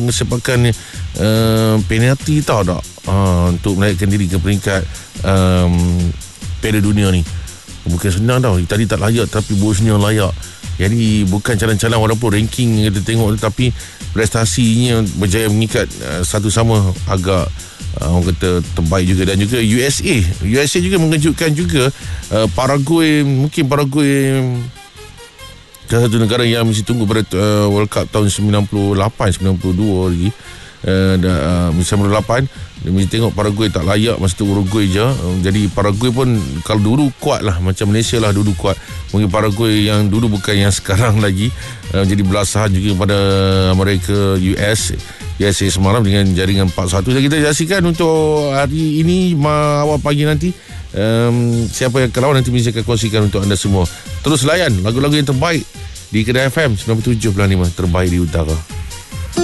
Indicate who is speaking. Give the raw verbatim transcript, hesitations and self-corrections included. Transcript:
Speaker 1: mengesempatkan uh, penalti tahu tak, uh, untuk menaikkan diri ke peringkat um, Piala Dunia ni. Bukan senang tau. Tadi tak layak tapi Bosnia layak. Jadi bukan calon-calon, walaupun ranking kita tengok, tetapi prestasinya berjaya mengikat uh, satu sama agak uh, orang kata terbaik juga. Dan juga U S A U S A juga mengejutkan juga. uh, Paraguay, mungkin Paraguay salah satu negara yang mesti tunggu pada uh, World Cup tahun sembilan puluh lapan sembilan puluh dua lagi. Uh, uh, sembilan puluh lapan dia mesti tengok Paraguay tak layak masa tu Uruguay je. uh, Jadi Paraguay pun kalau dulu kuat lah, macam Malaysia lah dulu kuat. Mungkin Paraguay yang dulu bukan yang sekarang lagi. uh, Jadi belasahan juga pada mereka U S U S A semalam dengan jaringan empat satu. Jadi kita saksikan untuk hari ini ma- awal pagi nanti. um, Siapa yang akan lawan nanti mesti akan kongsikan untuk anda semua. Terus layan lagu-lagu yang terbaik di Kedah F M sembilan puluh tujuh perpuluhan lima, terbaik di utara.